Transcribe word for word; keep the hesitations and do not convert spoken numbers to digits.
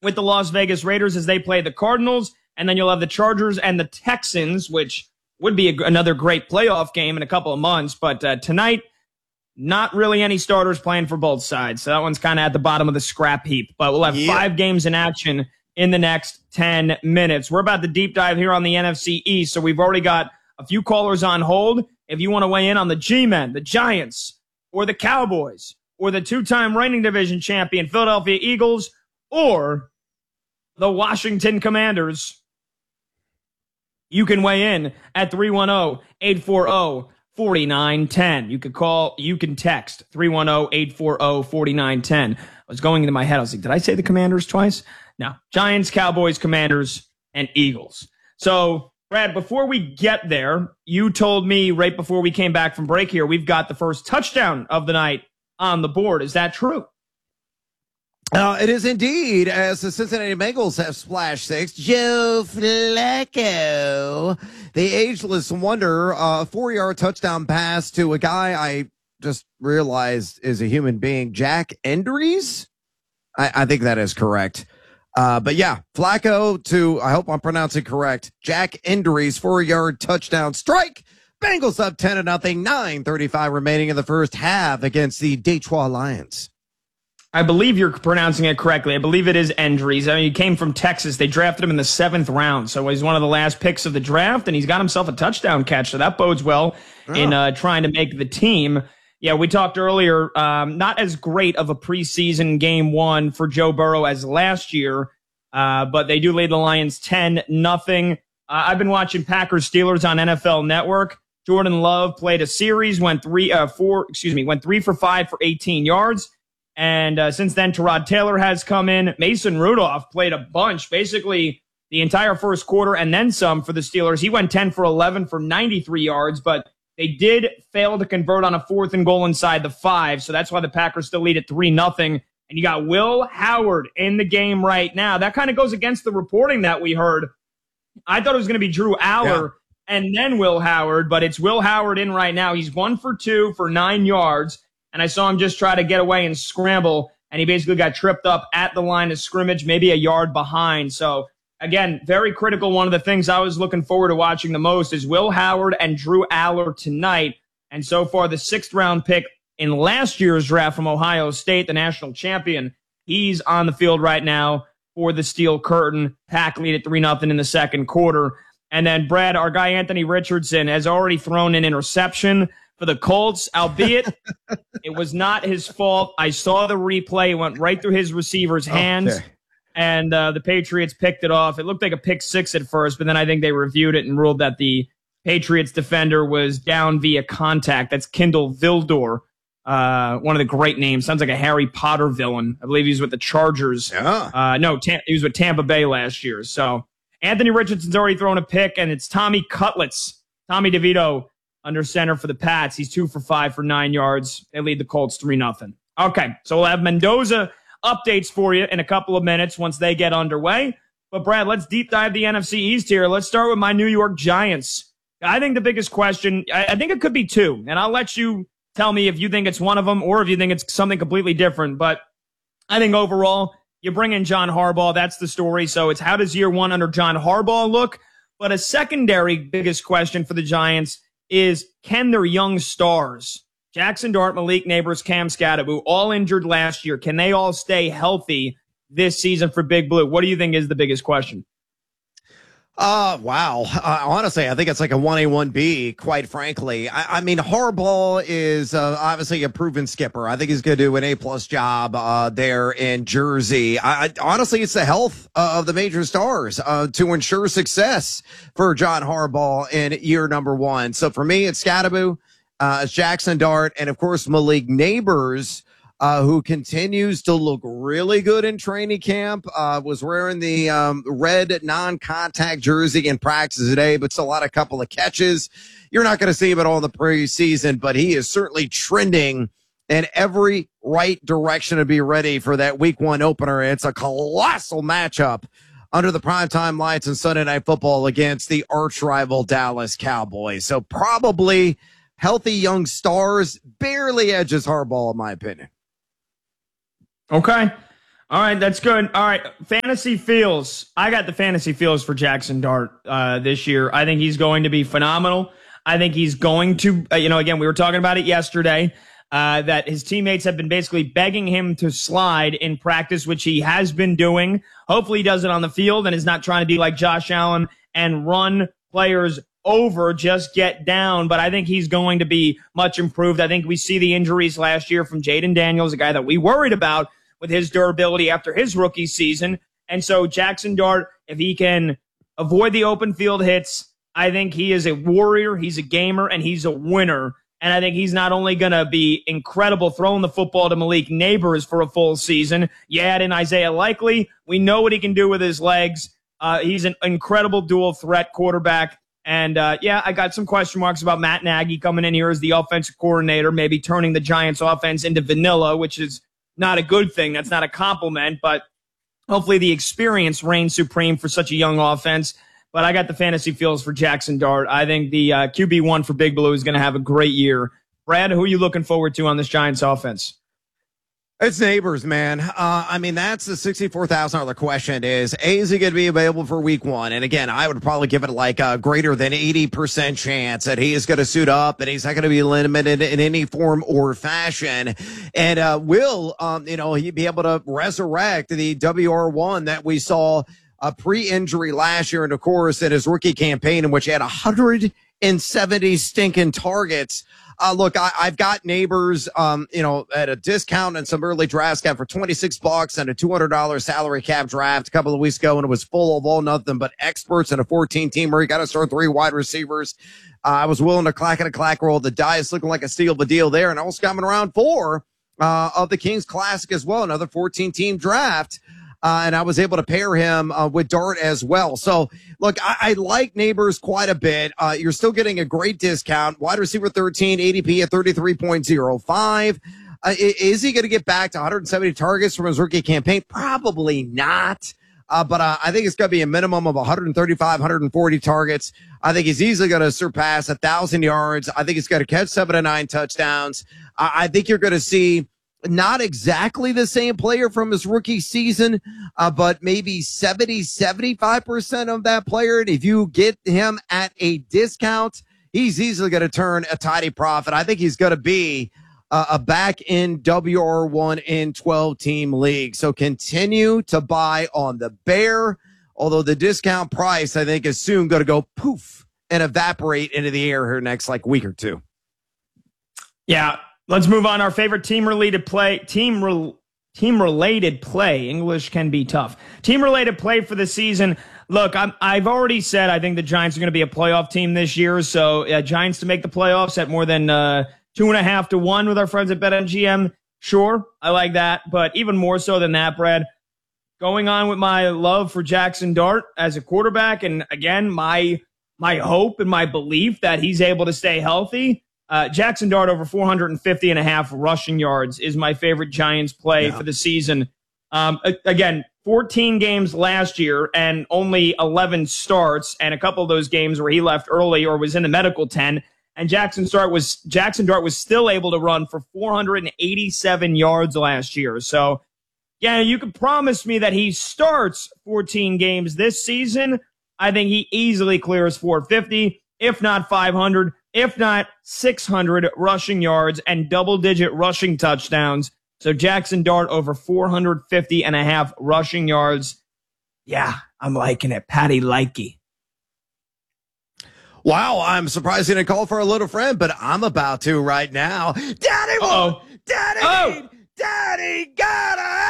with the Las Vegas Raiders as they play the Cardinals. And then you'll have the Chargers and the Texans, which would be a, another great playoff game in a couple of months. But uh, tonight, not really any starters playing for both sides. So that one's kind of at the bottom of the scrap heap. But we'll have yeah. five games in action in the next ten minutes. We're about to deep dive here on the N F C East. So we've already got a few callers on hold. If you want to weigh in on the G-Men, the Giants, or the Cowboys, or the two-time reigning division champion Philadelphia Eagles, or the Washington Commanders, you can weigh in at three one zero, eight four zero, four nine one zero. You can call, you can text three one zero, eight four zero, four nine one zero. I was going into my head. I was like, did I say the Commanders twice? No. Giants, Cowboys, Commanders, and Eagles. So, Brad, before we get there, you told me right before we came back from break here, we've got the first touchdown of the night on the board. Is that true? Uh, it is indeed, as the Cincinnati Bengals have splashed six. Joe Flacco, the ageless wonder, a uh, four-yard touchdown pass to a guy I just realized is a human being, Jack Endries. I, I think that is correct. Uh, but yeah, Flacco to, I hope I'm pronouncing correct, Jack Endries, four-yard touchdown strike. Bengals up ten to nothing, nine thirty-five remaining in the first half against the Detroit Lions. I believe you're pronouncing it correctly. I believe it is Endries. I mean, he came from Texas. They drafted him in the seventh round, so he's one of the last picks of the draft, and he's got himself a touchdown catch, so that bodes well oh. in uh, trying to make the team. Yeah, we talked earlier, um, not as great of a preseason game one for Joe Burrow as last year, uh, but they do lead the Lions ten nothing. Uh, I've been watching Packers-Steelers on N F L Network. Jordan Love played a series, went three, uh, four, excuse me, went three for five for eighteen yards. And uh, since then, Tyrod Taylor has come in. Mason Rudolph played a bunch, basically the entire first quarter and then some for the Steelers. He went ten for eleven for ninety-three yards, but they did fail to convert on a fourth and goal inside the five. So that's why the Packers still lead at three nothing. And you got Will Howard in the game right now. That kind of goes against the reporting that we heard. I thought it was going to be Drew Aller yeah. and then Will Howard, but it's Will Howard in right now. He's one for two for nine yards. And I saw him just try to get away and scramble, and he basically got tripped up at the line of scrimmage, maybe a yard behind. So, again, very critical. One of the things I was looking forward to watching the most is Will Howard and Drew Aller tonight. And so far, the sixth-round pick in last year's draft from Ohio State, the national champion, he's on the field right now for the Steel Curtain. Pack lead at three nothing in the second quarter. And then, Brad, our guy Anthony Richardson has already thrown an interception for the Colts, albeit it was not his fault. I saw the replay. It went right through his receiver's hands, okay. and uh, the Patriots picked it off. It looked like a pick six at first, but then I think they reviewed it and ruled that the Patriots defender was down via contact. That's Kindle Vildor, uh, one of the great names. Sounds like a Harry Potter villain. I believe he was with the Chargers. Yeah. Uh, no, Tam- he was with Tampa Bay last year. So Anthony Richardson's already thrown a pick, and it's Tommy Cutlets, Tommy DeVito, under center for the Pats. He's two for five for nine yards. They lead the Colts three nothing. Okay, so we'll have Mendoza updates for you in a couple of minutes once they get underway. But, Brad, let's deep dive the N F C East here. Let's start with my New York Giants. I think the biggest question, I, I think it could be two, and I'll let you tell me if you think it's one of them or if you think it's something completely different. But I think overall, you bring in John Harbaugh. That's the story. So it's how does year one under John Harbaugh look? But a secondary biggest question for the Giants is, can their young stars, Jackson Dart, Malik Neighbors, Cam Skattebo, all injured last year, can they all stay healthy this season for Big Blue? What do you think is the biggest question? Uh, wow. Uh, honestly, I think it's like a one A, one B, quite frankly. I, I mean, Harbaugh is uh, obviously a proven skipper. I think he's going to do an A-plus job uh, there in Jersey. I, I, honestly, it's the health uh, of the major stars uh, to ensure success for John Harbaugh in year number one. So for me, it's Skattebo, uh, it's Jackson Dart, and, of course, Malik Neighbors, Uh, who continues to look really good in training camp, uh, was wearing the um, red non-contact jersey in practice today, but still had a couple of catches. You're not going to see him at all in the preseason, but he is certainly trending in every right direction to be ready for that week one opener. It's a colossal matchup under the primetime lights and Sunday Night Football against the arch rival Dallas Cowboys. So probably healthy young stars, barely edges Harbaugh, in my opinion. Okay. All right, that's good. All right, fantasy feels. I got the fantasy feels for Jackson Dart uh, this year. I think he's going to be phenomenal. I think he's going to, uh, you know, again, we were talking about it yesterday, uh, that his teammates have been basically begging him to slide in practice, which he has been doing. Hopefully he does it on the field and is not trying to be like Josh Allen and run players over, just get down. But I think he's going to be much improved. I think we see the injuries last year from Jaden Daniels, a guy that we worried about with his durability after his rookie season. And so Jackson Dart, if he can avoid the open field hits, I think he is a warrior, he's a gamer, and he's a winner. And I think he's not only going to be incredible throwing the football to Malik Neighbors for a full season. You add in Isaiah Likely. We know what he can do with his legs. Uh, he's an incredible dual threat quarterback. And, uh, yeah, I got some question marks about Matt Nagy coming in here as the offensive coordinator, maybe turning the Giants offense into vanilla, which is not a good thing. That's not a compliment, but hopefully the experience reigns supreme for such a young offense. But I got the fantasy feels for Jackson Dart. I think the uh, Q B one for Big Blue is going to have a great year. Brad, who are you looking forward to on this Giants offense? It's Neighbors, man. Uh, I mean, that's the sixty-four thousand dollars question is, A, is he going to be available for week one? And again, I would probably give it like a greater than eighty percent chance that he is going to suit up and he's not going to be limited in any form or fashion. And uh, will, um, you know, he be able to resurrect the W R one that we saw a pre-injury last year, and of course in his rookie campaign in which he had one hundred seventy stinking targets. Uh, look, I, I've got Neighbors, um, you know, at a discount and some early drafts got for twenty-six bucks and a two hundred dollars salary cap draft a couple of weeks ago, and it was full of all nothing but experts and a fourteen teamer. You got to start three wide receivers. Uh, I was willing to clack and a clack roll. The dice looking like a steal of a deal there, and I was coming around four uh, of the Kings Classic as well, another fourteen team draft. Uh, and I was able to pair him uh, with Dart as well. So, look, I, I like Neighbors quite a bit. Uh, you're still getting a great discount. Wide receiver thirteen, A D P at thirty-three point oh five. Uh, is he going to get back to one hundred seventy targets from his rookie campaign? Probably not. Uh, but uh, I think it's going to be a minimum of one hundred thirty-five, one hundred forty targets. I think he's easily going to surpass one thousand yards. I think he's going to catch seven to nine touchdowns. I, I think you're going to see not exactly the same player from his rookie season, uh, but maybe seventy, seventy-five percent of that player. And if you get him at a discount, he's easily going to turn a tidy profit. I think he's going to be uh, a back in W R one in twelve team league. So continue to buy on the bear, although the discount price, I think, is soon going to go poof and evaporate into the air here next like week or two. Yeah. Let's move on. Our favorite team-related play, team re, team-related play. English can be tough. Team-related play for the season. Look, I'm, I've already said I think the Giants are going to be a playoff team this year. So uh, Giants to make the playoffs at more than uh, two and a half to one with our friends at BetMGM. Sure, I like that. But even more so than that, Brad, going on with my love for Jackson Dart as a quarterback, and again, my my hope and my belief that he's able to stay healthy. Uh, Jackson Dart over four hundred fifty and a half rushing yards is my favorite Giants play yeah. for the season. Um, again, fourteen games last year and only eleven starts, and a couple of those games where he left early or was in the medical tent. And Jackson Dart was Jackson Dart was still able to run for four hundred eighty-seven yards last year. So, yeah, you could promise me that he starts fourteen games this season. I think he easily clears four fifty, if not five hundred. If not six hundred rushing yards and double-digit rushing touchdowns. So Jackson Dart over four hundred fifty and a half rushing yards. Yeah, I'm liking it. Patty Likey. Wow, I'm surprised he didn't call for a little friend, but I'm about to right now. Daddy, Uh-oh. Daddy, oh. Daddy, got a